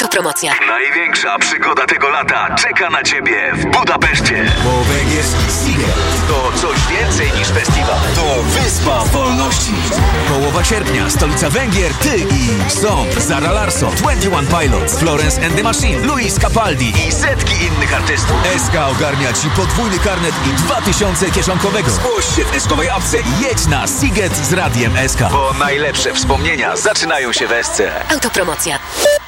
Autopromocja. Największa przygoda tego lata czeka na Ciebie w Budapeszcie. Bo węgierski Seagull To coś więcej niż festiwal. to wyspa wolności. Połowa sierpnia, stolica Węgier, ty i Stomp, Zara Larsson, 21 Pilots, Florence and the Machine, Luis Capaldi I setki innych artystów. SK ogarnia ci podwójny karnet i 2000 kieszonkowego. Zgłoś się w eskowej apce i Jedź na Siget z Radiem SK. Bo najlepsze wspomnienia zaczynają się w SC. Autopromocja.